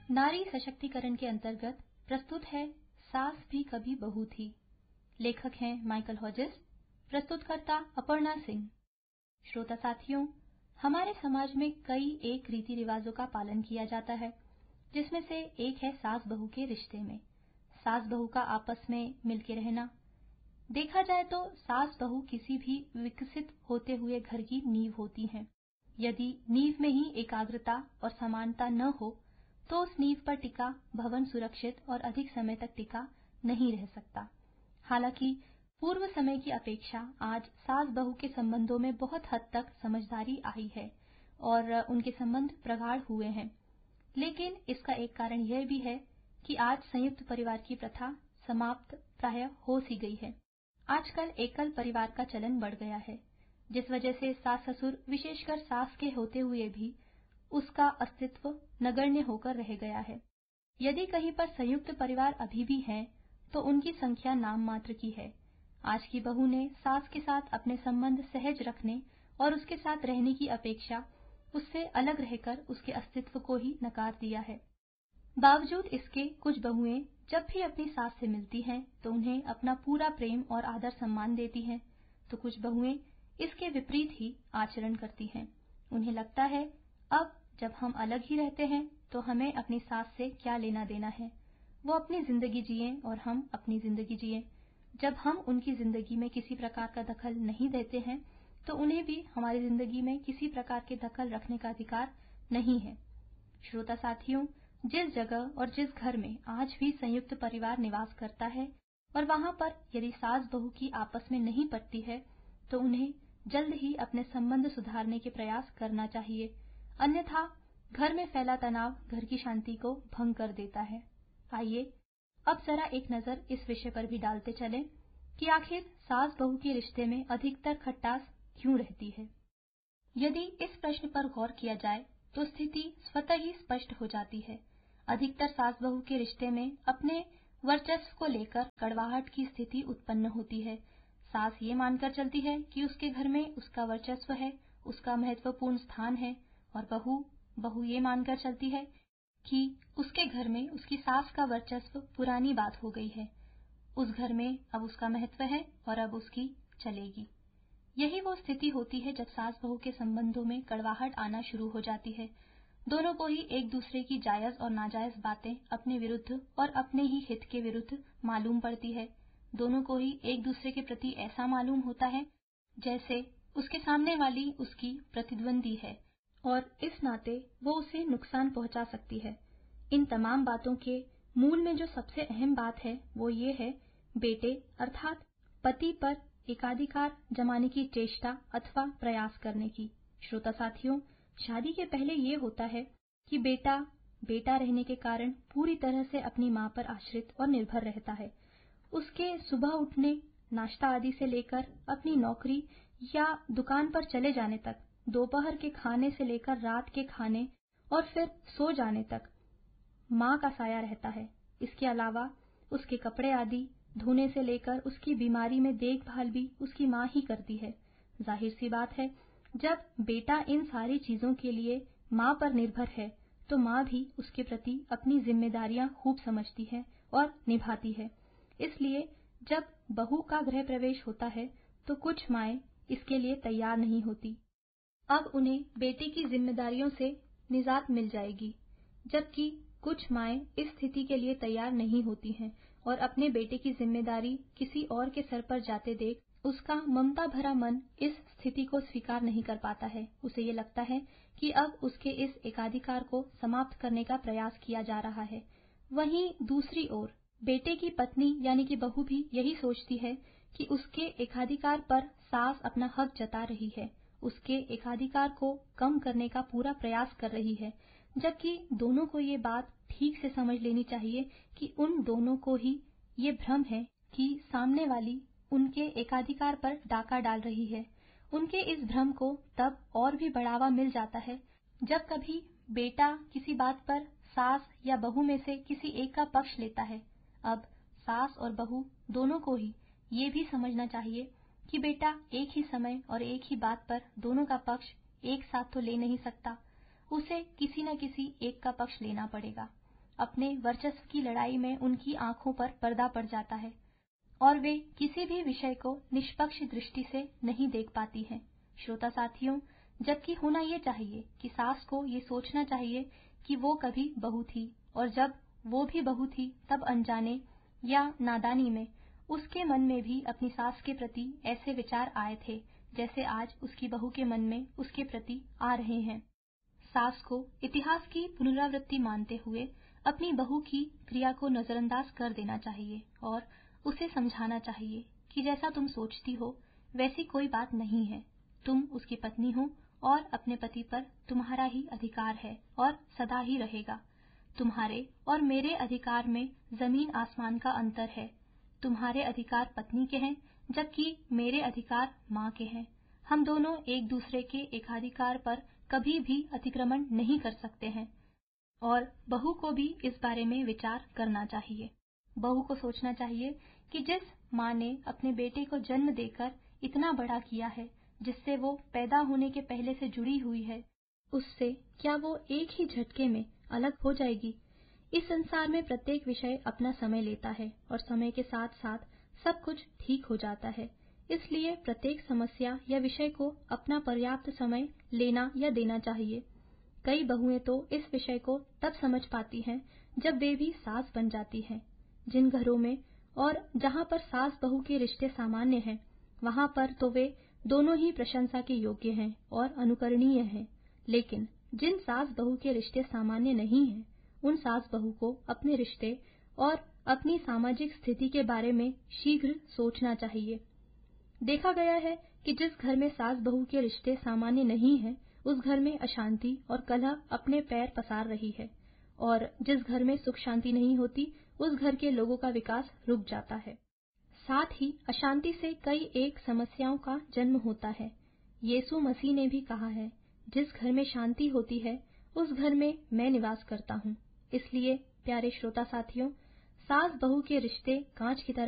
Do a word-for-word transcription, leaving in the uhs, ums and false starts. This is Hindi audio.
नारी सशक्तिकरण के अंतर्गत प्रस्तुत है सास भी कभी बहू थी। लेखक हैं माइकल हॉजेस, प्रस्तुतकर्ता अपर्णा सिंह। श्रोता साथियों, हमारे समाज में कई एक रीति रिवाजों का पालन किया जाता है, जिसमें से एक है सास बहू के रिश्ते में सास बहू का आपस में मिलके रहना। देखा जाए तो सास बहू किसी भी विकसित होते हुए घर की नींव होती हैं। यदि नींव में ही एकाग्रता और समानता न हो तो उस नींव पर टिका भवन सुरक्षित और अधिक समय तक टिका नहीं रह सकता। हालांकि पूर्व समय की अपेक्षा आज सास बहू के संबंधों में बहुत हद तक समझदारी आई है और उनके संबंध प्रगाढ़ हुए हैं। लेकिन इसका एक कारण यह भी है कि आज संयुक्त परिवार की प्रथा समाप्त प्राय हो सी गई है। आजकल एकल परिवार का चलन बढ़ गया है, जिस वजह से सास ससुर, विशेषकर सास के होते हुए भी उसका अस्तित्व नगण्य होकर रह गया है। यदि कहीं पर संयुक्त परिवार अभी भी हैं, तो उनकी संख्या नाम मात्र की है। आज की बहू ने सास के साथ अपने संबंध सहज रखने और उसके साथ रहने की अपेक्षा उससे अलग रहकर उसके अस्तित्व को ही नकार दिया है। बावजूद इसके कुछ बहुएं जब भी अपनी सास से मिलती हैं तो उन्हें अपना पूरा प्रेम और आदर सम्मान देती हैं, तो कुछ बहुएं इसके विपरीत ही आचरण करती हैं। उन्हें लगता है अब जब हम अलग ही रहते हैं तो हमें अपनी सास से क्या लेना देना है। वो अपनी जिंदगी जिएं और हम अपनी जिंदगी जिएं। जब हम उनकी जिंदगी में किसी प्रकार का दखल नहीं देते हैं तो उन्हें भी हमारी जिंदगी में किसी प्रकार के दखल रखने का अधिकार नहीं है। श्रोता साथियों, जिस जगह और जिस घर में आज भी संयुक्त परिवार निवास करता है और वहां पर यदि सास बहू की आपस में नहीं पटती है तो उन्हें जल्द ही अपने संबंध सुधारने के प्रयास करना चाहिए, अन्यथा घर में फैला तनाव घर की शांति को भंग कर देता है। आइए अब जरा एक नजर इस विषय पर भी डालते चलें कि आखिर सास बहू के रिश्ते में अधिकतर खटास क्यों रहती है। यदि इस प्रश्न पर गौर किया जाए तो स्थिति स्वतः ही स्पष्ट हो जाती है। अधिकतर सास बहू के रिश्ते में अपने वर्चस्व को लेकर कड़वाहट की स्थिति उत्पन्न होती है। सास ये मानकर चलती है कि उसके घर में उसका वर्चस्व है, उसका महत्वपूर्ण स्थान है, और बहू बहू ये मानकर चलती है कि उसके घर में उसकी सास का वर्चस्व पुरानी बात हो गई है, उस घर में अब उसका महत्व है और अब उसकी चलेगी। यही वो स्थिति होती है जब सास बहू के संबंधों में कड़वाहट आना शुरू हो जाती है। दोनों को ही एक दूसरे की जायज और नाजायज बातें अपने विरुद्ध और अपने ही हित के विरुद्ध मालूम पड़ती है। दोनों को ही एक दूसरे के प्रति ऐसा मालूम होता है जैसे उसके सामने वाली उसकी प्रतिद्वंदी है और इस नाते वो उसे नुकसान पहुंचा सकती है। इन तमाम बातों के मूल में जो सबसे अहम बात है वो ये है बेटे अर्थात पति पर एकाधिकार जमाने की चेष्टा अथवा प्रयास करने की। श्रोता साथियों, शादी के पहले ये होता है कि बेटा बेटा रहने के कारण पूरी तरह से अपनी मां पर आश्रित और निर्भर रहता है। उसके सुबह उठने, नाश्ता आदि से लेकर अपनी नौकरी या दुकान पर चले जाने तक, दोपहर के खाने से लेकर रात के खाने और फिर सो जाने तक मां का साया रहता है। इसके अलावा उसके कपड़े आदि धोने से लेकर उसकी बीमारी में देखभाल भी उसकी मां ही करती है। जाहिर सी बात है, जब बेटा इन सारी चीजों के लिए मां पर निर्भर है तो मां भी उसके प्रति अपनी जिम्मेदारियां खूब समझती है और निभाती है। इसलिए जब बहू का गृह प्रवेश होता है तो कुछ माएं इसके लिए तैयार नहीं होती। अब उन्हें बेटे की जिम्मेदारियों से निजात मिल जाएगी, जबकि कुछ माएं इस स्थिति के लिए तैयार नहीं होती हैं और अपने बेटे की जिम्मेदारी किसी और के सर पर जाते देख उसका ममता भरा मन इस स्थिति को स्वीकार नहीं कर पाता है। उसे ये लगता है कि अब उसके इस एकाधिकार को समाप्त करने का प्रयास किया जा रहा है। वहीं दूसरी ओर बेटे की पत्नी यानी कि बहू भी यही सोचती है कि उसके एकाधिकार पर सास अपना हक जता रही है, उसके एकाधिकार को कम करने का पूरा प्रयास कर रही है, जबकि दोनों को ये बात ठीक से समझ लेनी चाहिए कि उन दोनों को ही ये भ्रम है कि सामने वाली उनके एकाधिकार पर डाका डाल रही है। उनके इस भ्रम को तब और भी बढ़ावा मिल जाता है जब कभी बेटा किसी बात पर सास या बहू में से किसी एक का पक्ष लेता है। अब सास और बहू दोनों को ही ये भी समझना चाहिए कि बेटा एक ही समय और एक ही बात पर दोनों का पक्ष एक साथ तो ले नहीं सकता, उसे किसी न किसी एक का पक्ष लेना पड़ेगा। अपने वर्चस्व की लड़ाई में उनकी आंखों पर पर्दा पड़ जाता है और वे किसी भी विषय को निष्पक्ष दृष्टि से नहीं देख पाती हैं। श्रोता साथियों, जबकि होना ये चाहिए कि सास को ये सोचना चाहिए कि वो कभी बहू थी और जब वो भी बहू थी तब अनजाने या नादानी में उसके मन में भी अपनी सास के प्रति ऐसे विचार आए थे जैसे आज उसकी बहू के मन में उसके प्रति आ रहे हैं। सास को इतिहास की पुनरावृत्ति मानते हुए अपनी बहू की क्रिया को नजरअंदाज कर देना चाहिए और उसे समझाना चाहिए कि जैसा तुम सोचती हो वैसी कोई बात नहीं है। तुम उसकी पत्नी हो और अपने पति पर तुम्हारा ही अधिकार है और सदा ही रहेगा। तुम्हारे और मेरे अधिकार में जमीन आसमान का अंतर है। तुम्हारे अधिकार पत्नी के हैं जबकि मेरे अधिकार माँ के हैं। हम दोनों एक दूसरे के एकाधिकार पर कभी भी अतिक्रमण नहीं कर सकते हैं और बहू को भी इस बारे में विचार करना चाहिए। बहू को सोचना चाहिए कि जिस माँ ने अपने बेटे को जन्म देकर इतना बड़ा किया है, जिससे वो पैदा होने के पहले से जुड़ी हुई है, उससे क्या वो एक ही झटके में अलग हो जाएगी? इस संसार में प्रत्येक विषय अपना समय लेता है और समय के साथ साथ सब कुछ ठीक हो जाता है। इसलिए प्रत्येक समस्या या विषय को अपना पर्याप्त समय लेना या देना चाहिए। कई बहुएं तो इस विषय को तब समझ पाती हैं जब वे भी सास बन जाती हैं। जिन घरों में और जहाँ पर सास बहू के रिश्ते सामान्य हैं, वहाँ पर तो वे दोनों ही प्रशंसा के योग्य हैं और अनुकरणीय हैं। लेकिन जिन सास बहू के रिश्ते सामान्य नहीं हैं, उन सास बहू को अपने रिश्ते और अपनी सामाजिक स्थिति के बारे में शीघ्र सोचना चाहिए। देखा गया है कि जिस घर में सास बहू के रिश्ते सामान्य नहीं हैं, उस घर में अशांति और कलह अपने पैर पसार रही है और जिस घर में सुख शांति नहीं होती, उस घर के लोगों का विकास रुक जाता है। साथ ही अशांति से कई एक समस्याओं का जन्म होता है। यीशु मसीह ने भी कहा है, जिस घर में शांति होती है उस घर में मैं निवास करता हूँ। इसलिए प्यारे श्रोता साथियों, सास बहू के रिश्ते कांच की तरह